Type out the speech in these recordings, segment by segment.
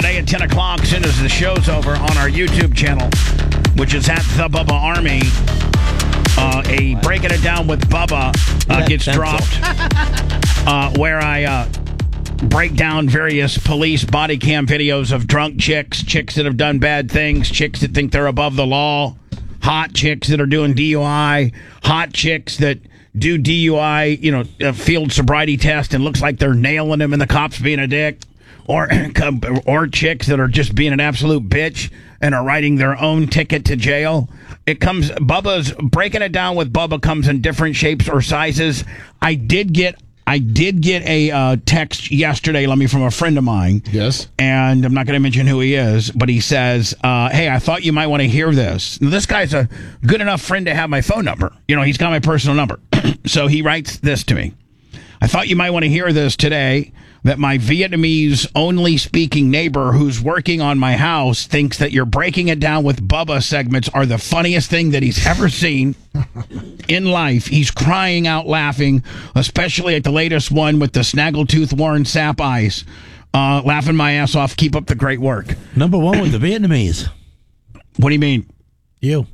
Today at 10 o'clock, as soon as the show's over, on our YouTube channel, which is at The Bubba Army, a Breaking It Down with Bubba gets dropped, where I break down various police body cam videos of drunk chicks that have done bad things, chicks that think they're above the law, hot chicks that are doing DUI, hot chicks that do DUI, field sobriety test and looks like they're nailing them and the cops being a dick. Or chicks that are just being an absolute bitch and are writing their own ticket to jail. Bubba's Breaking It Down with Bubba comes in different shapes or sizes. I did get a text yesterday, from a friend of mine. Yes. And I'm not going to mention who he is, but he says, hey, I thought you might want to hear this. Now, this guy's a good enough friend to have my phone number. He's got my personal number. So he writes this to me. I thought you might want to hear this today, that my Vietnamese-only speaking neighbor who's working on my house thinks that your Breaking It Down with Bubba segments are the funniest thing that he's ever seen in life. He's crying out laughing, especially at the latest one with the snaggletooth Warren Sapp eyes. Laughing my ass off. Keep up the great work. Number one with the Vietnamese. What do you mean? You.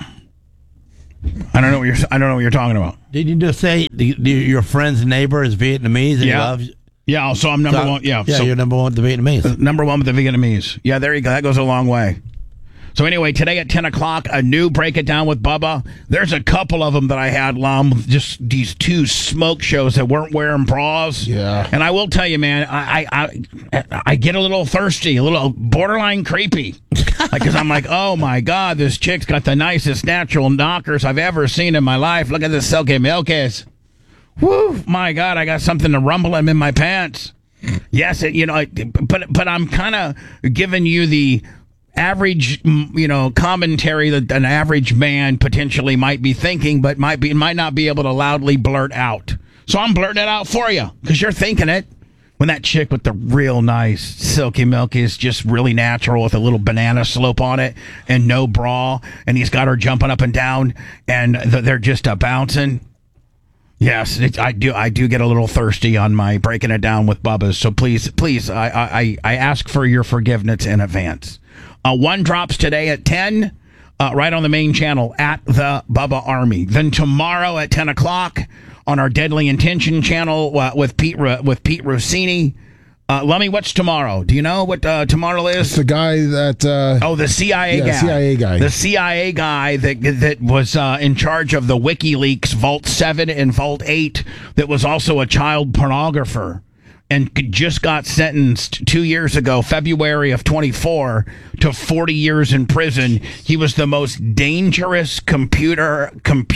I don't know what you're talking about. Did you just say your friend's neighbor is Vietnamese and he loves you? Yeah, so I'm number one. Yeah, so you're number one with the Vietnamese. Number one with the Vietnamese. Yeah, there you go. That goes a long way. So anyway, today at 10 o'clock, a new Break It Down with Bubba. There's a couple of them that I had, just these two smoke shows that weren't wearing bras. Yeah. And I will tell you, man, I get a little thirsty, a little borderline creepy. Because I'm like, oh, my God, this chick's got the nicest natural knockers I've ever seen in my life. Look at this Silky Milkies. Woo, my God, I got something to rumble in my pants. Yes, but I'm kind of giving you the average, commentary that an average man potentially might be thinking, but might not be able to loudly blurt out. So I'm blurting it out for you because you're thinking it. When that chick with the real nice Silky Milky is just really natural with a little banana slope on it and no bra, and he's got her jumping up and down, and they're just bouncing. Yes, I do get a little thirsty on my Breaking It Down with Bubba's. So please, I ask for your forgiveness in advance. One drops today at 10, right on the main channel at the Bubba Army. Then tomorrow at 10 o'clock on our Deadly Intention channel with Pete Rossini. Lummy, what's tomorrow? Do you know what tomorrow is? It's the guy that... the CIA guy. CIA guy. The CIA guy that was in charge of the WikiLeaks Vault 7 and Vault 8 that was also a child pornographer and just got sentenced 2 years ago, February of 24, to 40 years in prison. He was the most dangerous computer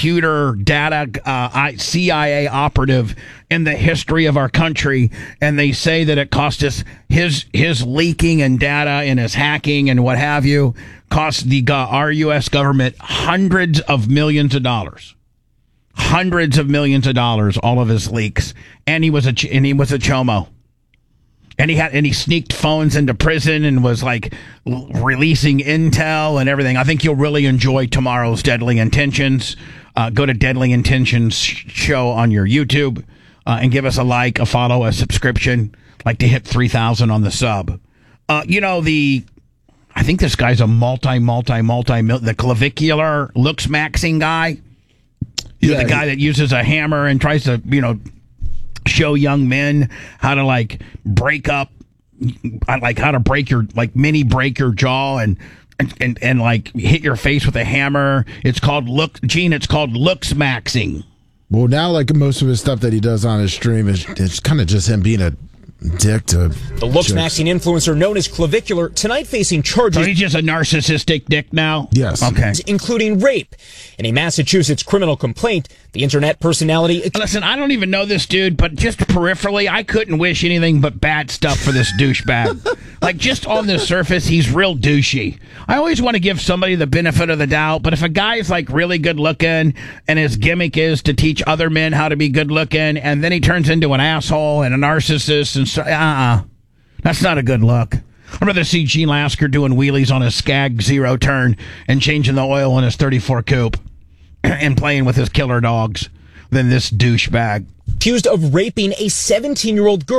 data CIA operative in the history of our country, and they say that it cost us his leaking and data and his hacking and what have you cost our U.S. government hundreds of millions of dollars. Hundreds of millions of dollars, all of his leaks, and he was a chomo, and he sneaked phones into prison and was releasing intel and everything. I think you'll really enjoy tomorrow's Deadly Intentions. Go to Deadly Intentions show on your YouTube and give us a like, a follow, a subscription. Like to hit 3,000 on the sub. I think this guy's a the clavicular looks maxing guy. You're the guy that uses a hammer and tries to, show young men how to break up, how to break your break your jaw and hit your face with a hammer. It's called looks maxing. Well, now most of his stuff that he does on his stream it's kind of just him being a dick to the looks maxing influencer known as Clavicular tonight facing charges. So he's just a narcissistic dick now? Yes. Okay. Including rape. In a Massachusetts criminal complaint, the internet personality... Listen, I don't even know this dude, but just peripherally, I couldn't wish anything but bad stuff for this douchebag. Just on the surface, he's real douchey. I always want to give somebody the benefit of the doubt, but if a guy's really good looking and his gimmick is to teach other men how to be good looking, and then he turns into an asshole and a narcissist and so, that's not a good look. I'd rather see Gene Lasker doing wheelies on his Skag Zero turn and changing the oil in his 34 coupe and playing with his killer dogs than this douchebag. Accused of raping a 17-year-old girl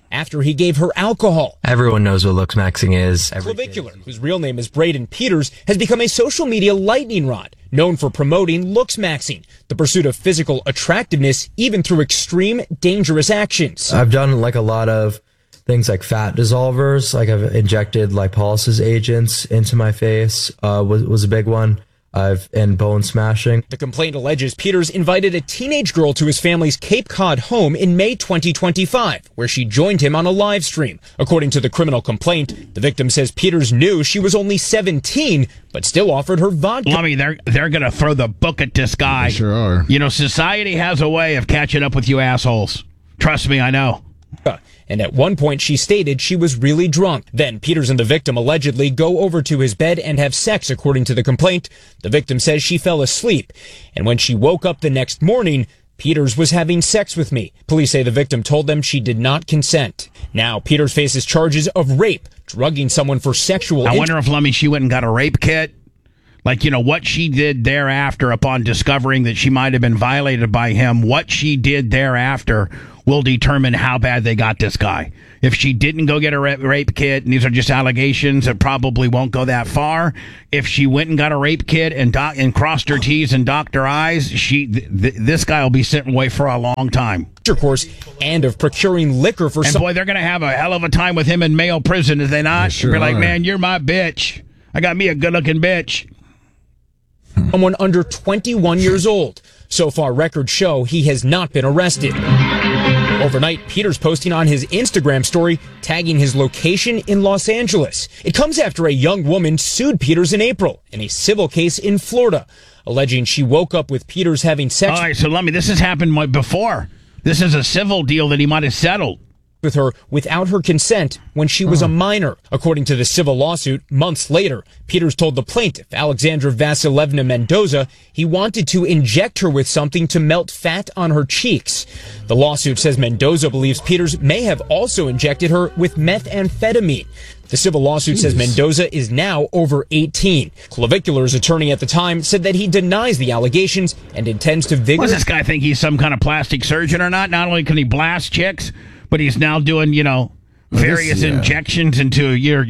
after he gave her alcohol. Everyone knows what looksmaxing is. Clavicular, whose real name is Braden Peters, has become a social media lightning rod, known for promoting looksmaxing, the pursuit of physical attractiveness, even through extreme, dangerous actions. I've done like a lot of things like fat dissolvers, like I've injected lipolysis agents into my face, was a big one. And bone smashing. The complaint alleges Peters invited a teenage girl to his family's Cape Cod home in May 2025, where she joined him on a live stream. According to the criminal complaint, the victim says Peters knew she was only 17, but still offered her vodka. Lummy, they're going to throw the book at this guy. They sure are. You know, society has a way of catching up with you assholes. Trust me, I know. And at one point, she stated she was really drunk. Then Peters and the victim allegedly go over to his bed and have sex, according to the complaint. The victim says she fell asleep. And when she woke up the next morning, Peters was having sex with me. Police say the victim told them she did not consent. Now, Peters faces charges of rape, drugging someone for sexual... I wonder if, Lummy, she went and got a rape kit. Like, you know, what she did thereafter upon discovering that she might have been violated by him, what she did thereafter will determine how bad they got this guy. If she didn't go get a rape kit, and these are just allegations, it probably won't go that far. If she went and got a rape kit and crossed her T's and docked her I's, this guy will be sitting away for a long time. Course, and of procuring liquor for... And boy, they're going to have a hell of a time with him in male prison, is they not? They sure Be like, are. man, you're my bitch. I got me a good-looking bitch. Someone under 21 years old. So far, records show he has not been arrested. Overnight, Peters posting on his Instagram story, tagging his location in Los Angeles. It comes after a young woman sued Peters in April in a civil case in Florida, alleging she woke up with Peters having sex... All right, so let me, this has happened before. This is a civil deal that he might have settled with her without her consent when she was a minor. According to the civil lawsuit, months later, Peters told the plaintiff, Alexandra Vasilevna Mendoza, he wanted to inject her with something to melt fat on her cheeks. The lawsuit says Mendoza believes Peters may have also injected her with methamphetamine. The civil lawsuit says Mendoza is now over 18. Clavicular's attorney at the time said that he denies the allegations and intends to vigorously... Does this guy think he's some kind of plastic surgeon or not? Not only can he blast chicks, but he's now doing, you know, various injections into your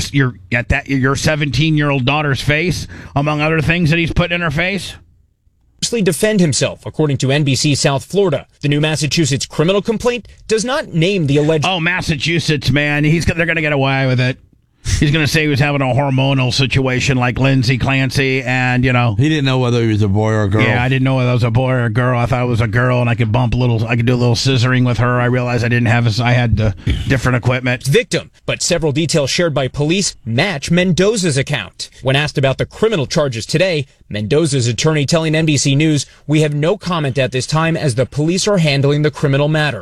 17-year-old daughter's face, among other things that he's put in her face. Defend himself, according to NBC South Florida. The new Massachusetts criminal complaint does not name the alleged... Oh, Massachusetts, man. They're going to get away with it. He's going to say he was having a hormonal situation like Lindsay Clancy, and, you know... He didn't know whether he was a boy or a girl. Yeah, I didn't know whether it was a boy or a girl. I thought it was a girl, and I could do a little scissoring with her. I realized I had different equipment. Victim, but several details shared by police match Mendoza's account. When asked about the criminal charges today, Mendoza's attorney telling NBC News, "We have no comment at this time as the police are handling the criminal matter."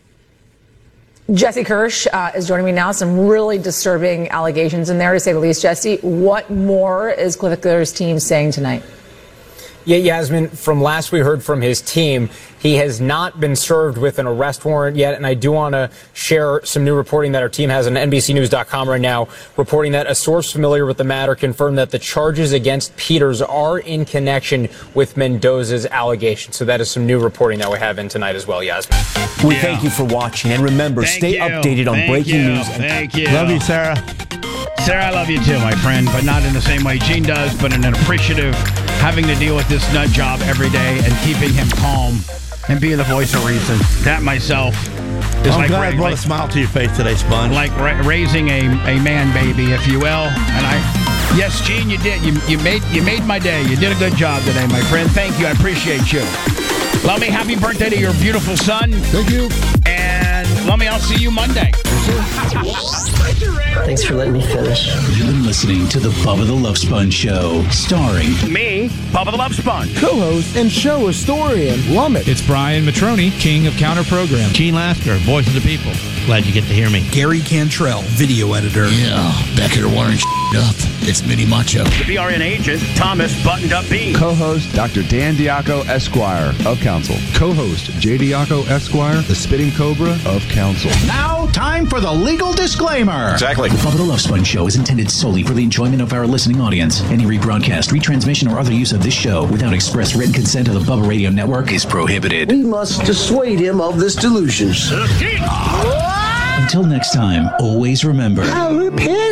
Jesse Kirsch is joining me now. Some really disturbing allegations in there, to say the least. Jesse, what more is Clavicular's team saying tonight? Yeah, Yasmin, from last we heard from his team, he has not been served with an arrest warrant yet, and I do want to share some new reporting that our team has on NBCnews.com right now, reporting that a source familiar with the matter confirmed that the charges against Peters are in connection with Mendoza's allegations. So that is some new reporting that we have in tonight as well, Yasmin. We thank you for watching, and remember, stay updated on breaking news. Thank you. Love you, Sarah. Sarah, I love you too, my friend, but not in the same way Gene does, but in an appreciative having to deal with this nut job every day and keeping him calm and being the voice of reason. That myself is I'm like glad I brought a smile to your face today, Sponge. Like raising a man baby, if you will. And yes, Gene, you did. You made my day. You did a good job today, my friend. Thank you. I appreciate you. Lummy, happy birthday to your beautiful son. Thank you. And Lummy, I'll see you Monday. Thanks for letting me finish. You've been listening to the Bubba the Love Sponge Show, starring me, Bubba the Love Sponge, co-host and show historian Lumet. It's Brian Matroni, king of counter program. Gene Lasker, voice of the people. Glad you get to hear me. Gary Cantrell, video editor. Yeah, back here wiring up. It's Mini Macho. The BRN agent, Thomas Buttoned Up B. Co-host, Dr. Dan Diaco, Esquire of Council. Co-host, J. Diaco, Esquire, the Spitting Cobra of Council. Now, time for the legal disclaimer. Exactly. The Bubba the Love Sponge Show is intended solely for the enjoyment of our listening audience. Any rebroadcast, retransmission, or other use of this show without express written consent of the Bubba Radio Network is prohibited. We must dissuade him of this delusion. Until next time, always remember.